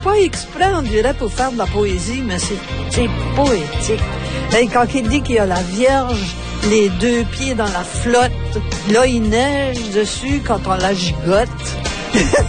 Pas exprès, on dirait, pour faire de la poésie, mais c'est poétique. Et quand il dit qu'il y a la Vierge, les deux pieds dans la flotte, là, il neige dessus quand on la gigote.